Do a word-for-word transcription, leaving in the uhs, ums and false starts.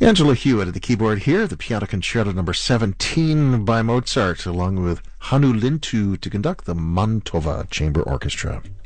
Angela Hewitt at the keyboard here, the Piano Concerto number seventeen by Mozart, along with Hannu Lintu to conduct the Mantova Chamber Orchestra.